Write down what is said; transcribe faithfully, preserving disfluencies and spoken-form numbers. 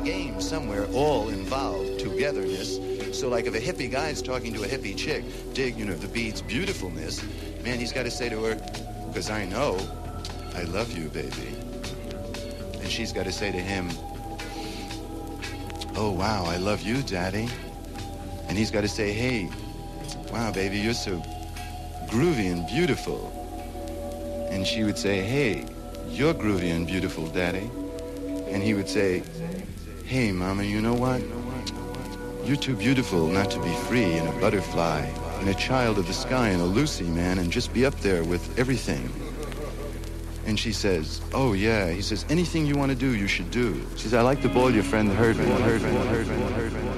game somewhere, all involved, togetherness. So like if a hippie guy's talking to a hippie chick, dig, you know, the beat's beautifulness, man, he's got to say to her, because I know I love you, baby. And she's got to say to him, oh, wow, I love you, daddy. And he's got to say, hey, wow, baby, you're so groovy and beautiful. And she would say, hey, you're groovy and beautiful, daddy. And he would say, hey, mama, you know what? You're too beautiful not to be free and a butterfly and a child of the sky and a Lucy, man, and just be up there with everything. And she says, oh, yeah. He says, anything you want to do, you should do. She says, I like the ball your friend heard me, heard me, heard me, heard me.